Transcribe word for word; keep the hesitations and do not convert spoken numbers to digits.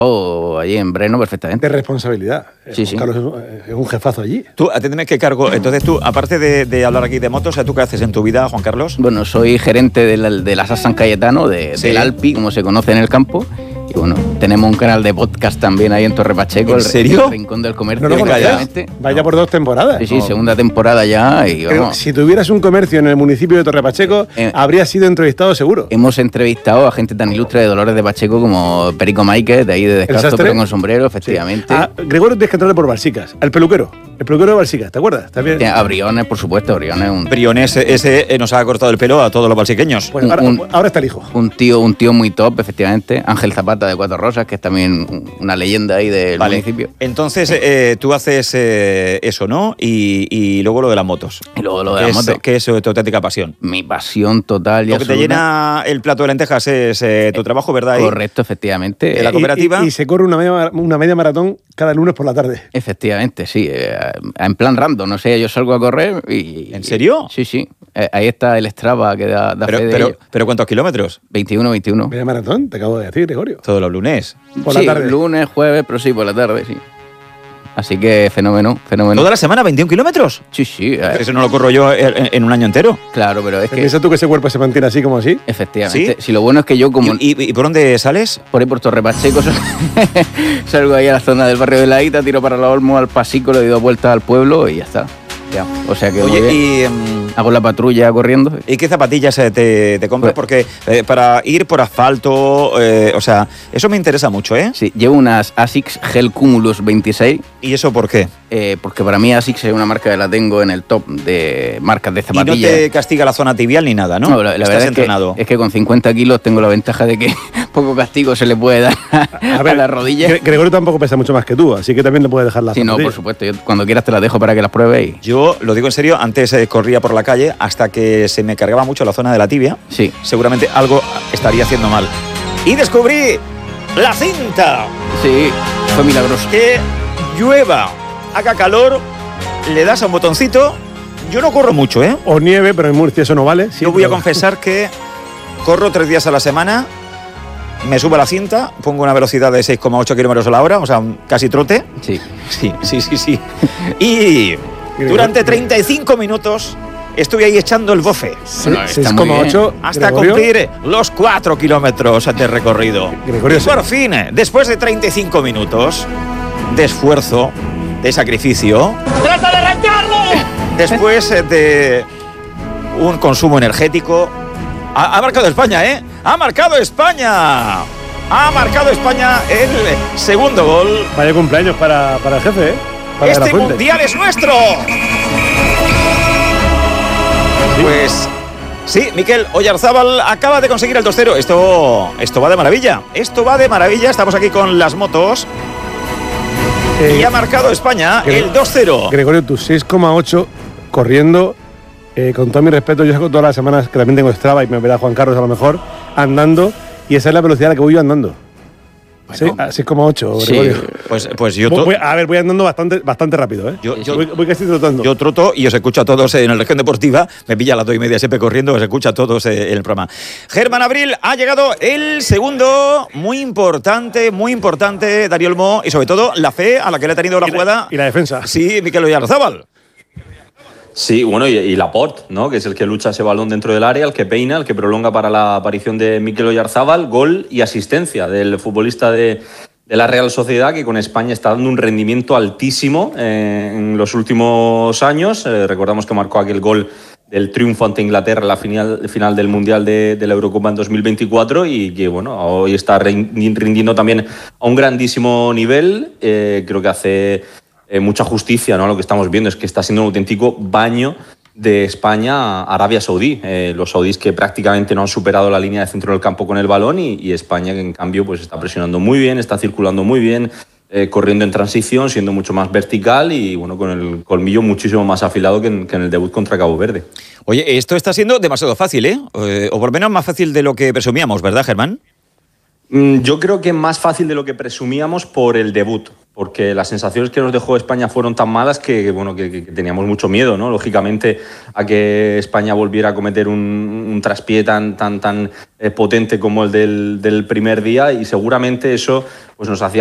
O allí en Breno perfectamente. De responsabilidad. Sí, sí. Carlos es un jefazo allí. Tú, atiéndeme que cargo. Entonces tú, aparte de, de hablar aquí de motos, ¿tú qué haces en tu vida, Juan Carlos? Bueno, soy gerente de la, de la S A S San Cayetano, de, Sí. del Alpi, como se conoce en el campo. Y bueno, tenemos un canal de podcast también ahí en Torre Pacheco. ¿En el, serio? El Rincón del Comercio. No lo Venga, ya. conocías. Vaya por dos temporadas. Sí, sí, No. segunda temporada ya y Pero vamos. si tuvieras un comercio en el municipio de Torre Pacheco, Eh, habrías sido entrevistado seguro. Hemos entrevistado a gente tan ilustre de Dolores de Pacheco como Perico Máiquez, de ahí de Descalzo, sastre? pero con sombrero, efectivamente. A Gregorio tienes que entrarle por Balsicas. Al peluquero. El peluquero de Balsicas, ¿te acuerdas? También. A Briones, por supuesto, Briones, un, Briones, ese eh, nos ha cortado el pelo a todos los balsiqueños. Pues un- ahora, un- ahora está el hijo. un tío un tío muy top, efectivamente. Ángel Zapata de Cuatro Rosas, que es también una leyenda ahí del Vale. municipio. Entonces eh, tú haces eh, eso, ¿no? Y, y luego lo de las motos. Y luego lo de ¿Qué la es, moto. ¿Qué es tu auténtica pasión? Mi pasión total y Lo que te absoluta. llena el plato de lentejas es eh, tu trabajo, ¿verdad? Ahí? Correcto, efectivamente. ¿En la Eh, cooperativa? Y, y- y se corre una media, una media maratón cada lunes por la tarde. Efectivamente, sí. eh, en plan random, no sé, yo salgo a correr y... ¿En serio? Sí, sí. Eh, ahí está el Strava que da, da Pero, fe de pero, ello. pero ¿cuántos kilómetros? veintiuno, veintiuno. Media maratón, te acabo de decir, Gregorio. Todos los lunes. Por sí, la tarde. lunes, jueves, pero sí, por la tarde, sí. Así que fenómeno, fenómeno. ¿Toda la semana veintiún kilómetros? Sí, sí. eh, Eso no lo corro yo en, en un año entero. claro, pero es que... ¿Piensas tú que ese cuerpo se mantiene así como así? Efectivamente. ¿Sí? Si lo bueno es que yo como... ¿Y, y- y por dónde sales? por ahí por Torre Pacheco sal- salgo ahí a la zona del barrio de la Ita, tiro para la Olmo al Pasico, le doy dos vueltas al pueblo y ya está. Ya. O sea que muy Oye, bien. y, em, hago la patrulla corriendo. ¿y qué zapatillas eh, te, te compras? Pues- Porque eh, para ir por asfalto, eh, o sea, eso me interesa mucho, ¿eh? Sí, llevo unas Asics Gel Cumulus veintiséis, ¿Y eso por qué? eh, porque para mí Asics es una marca que la tengo en el top de marcas de Y no zapatillas. te castiga la zona tibial ni nada, ¿no? No, la, la Estás verdad es entrenado. que, es que con cincuenta kilos tengo la ventaja de que poco castigo se le puede dar a, A ver, las rodillas. Gre- Gregorio tampoco pesa mucho más que tú, así que también le puedes dejar la Sí, no, zapatilla. por supuesto. Yo cuando quieras te las dejo para que las pruebes y... Yo lo digo en serio, antes eh, corría por la calle hasta que se me cargaba mucho la zona de la tibia. Sí. Seguramente algo estaría haciendo mal. Y descubrí la cinta. Sí, fue milagroso. Que llueva, haga calor, le das a un botoncito. Yo no corro mucho, ¿eh? O nieve, pero en Murcia eso no vale. Sí, Yo voy a pero- confesar que corro tres días a la semana, me subo a la cinta, pongo una velocidad de seis coma ocho kilómetros a la hora, o sea, un casi trote. Sí. Sí, sí, sí, sí. Y durante treinta y cinco minutos estuve ahí echando el bofe Sí, Bueno, está seis muy coma ocho, hasta Gregorio. cumplir los cuatro kilómetros de recorrido. Gregorio, Y por fin, después de treinta y cinco minutos de esfuerzo, de sacrificio, ¡Trata de arrancarlo! después eh, de un consumo energético, ha, ha marcado España, ¿eh? ¡Ha marcado España! ¡Ha marcado España el segundo gol! Vaya cumpleaños para, para el jefe, ¿eh? Para De La ¡Este Fuente. mundial es nuestro! Pues sí, Mikel Oyarzábal acaba de conseguir el dos cero. Esto, esto va de maravilla. Esto va de maravilla. Estamos aquí con las motos. Eh, Y ha marcado España Gre- el dos cero. Gregorio, tú seis coma ocho corriendo, eh, con todo mi respeto, yo saco todas las semanas que también tengo Strava y me verá Juan Carlos a lo mejor, andando, y esa es la velocidad a la que voy yo andando. Bueno. Sí, a seis coma ocho, Sí, Gregorio. Pues, pues yo, Voy- to- voy- a ver, voy andando bastante, bastante rápido, ¿eh? yo, yo- voy, voy casi trotando. yo troto y os escucho a todos en la región deportiva. Me pilla a las dos y media siempre corriendo, os escucho a todos eh, en el programa. Germán Abril, ha llegado el segundo, muy importante, muy importante, Darío Olmo, y sobre todo la fe a la que le ha tenido la Y la- jugada. y la defensa. Sí, Mikel Oyarzábal. Sí, bueno, y, y Laporte, ¿no? Que es el que lucha ese balón dentro del área, el que peina, el que prolonga para la aparición de Mikel Oyarzábal, gol y asistencia del futbolista de, de la Real Sociedad, que con España está dando un rendimiento altísimo eh, en los últimos años. Eh, recordamos que marcó aquel gol del triunfo ante Inglaterra en la final, final del Mundial de, de la Eurocopa en dos mil veinticuatro y que, bueno, hoy está rindiendo también a un grandísimo nivel. Eh, creo que hace Eh, mucha justicia, ¿no? Lo que estamos viendo es que está siendo un auténtico baño de España a Arabia Saudí. Eh, los saudíes que prácticamente no han superado la línea de centro del campo con el balón y, y España que en cambio pues está presionando muy bien, está circulando muy bien, eh, corriendo en transición, siendo mucho más vertical y bueno, con el colmillo muchísimo más afilado que en, que en el debut contra Cabo Verde. Oye, esto está siendo demasiado fácil, ¿eh? Eh, O por lo menos más fácil de lo que presumíamos, ¿verdad, Germán? Mm, Yo creo que más fácil de lo que presumíamos por el debut. porque las sensaciones que nos dejó España fueron tan malas que, bueno, que, que teníamos mucho miedo, ¿no? Lógicamente, a que España volviera a cometer un, un traspié tan, tan, tan eh, potente como el del, del primer día, y seguramente eso pues nos hacía